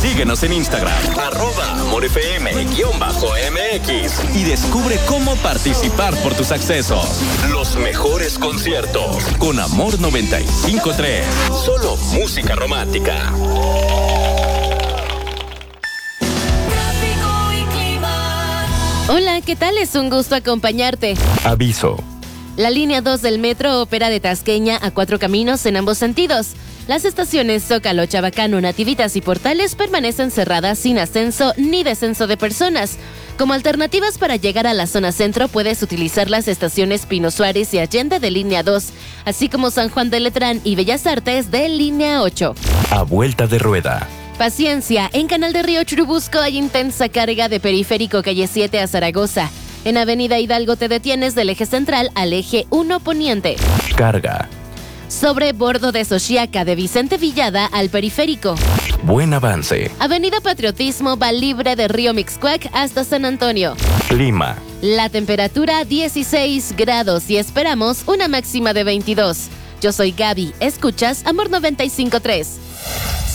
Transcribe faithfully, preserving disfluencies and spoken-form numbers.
Síguenos en Instagram, arroba amorfm-mx y descubre cómo participar por tus accesos. Los mejores conciertos con Amor noventa y cinco punto tres. Solo música romántica. Hola, ¿qué tal? Es un gusto acompañarte. Aviso. La línea dos del metro opera de Tasqueña a Cuatro Caminos en ambos sentidos. Las estaciones Zócalo, Chabacano, Nativitas y Portales permanecen cerradas sin ascenso ni descenso de personas. Como alternativas para llegar a la zona centro, puedes utilizar las estaciones Pino Suárez y Allende de línea dos, así como San Juan de Letrán y Bellas Artes de línea ocho. A vuelta de rueda. Paciencia, en Canal de Río Churubusco hay intensa carga de periférico calle siete a Zaragoza. En Avenida Hidalgo te detienes del eje central al eje uno poniente. Carga. Sobre bordo de Xochiaca de Vicente Villada al periférico. Buen avance. Avenida Patriotismo va libre de Río Mixcoac hasta San Antonio. Clima. La temperatura dieciséis grados y esperamos una máxima de veintidós. Yo soy Gaby, escuchas Amor noventa y cinco punto tres.